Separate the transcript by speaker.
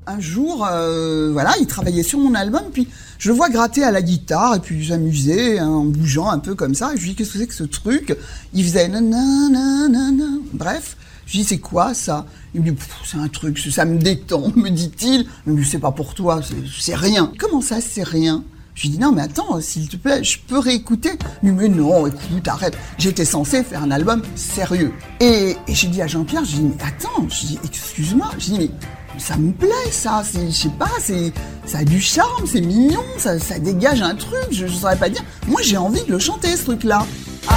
Speaker 1: un jour, voilà, il travaillait sur mon album, puis je le vois gratter à la guitare, et puis j'amusais en bougeant un peu comme ça, et je lui dis, qu'est-ce que c'est que ce truc? Il faisait nanana, bref, je lui dis, c'est quoi ça? Il me dit, c'est un truc, ça me détend, me dit-il. Je lui dis, c'est pas pour toi, c'est rien. Comment ça, c'est rien? Je lui dis, non mais attends, s'il te plaît, je peux réécouter? Il me dit, mais non, écoute, arrête, j'étais censé faire un album sérieux. Et j'ai dit à Jean-Pierre, je dis, mais attends, je dis, excuse-moi, je dis, mais ça me plaît ça, je sais pas, ça a du charme, c'est mignon, ça dégage un truc, je saurais pas dire. Moi j'ai envie de le chanter ce truc-là.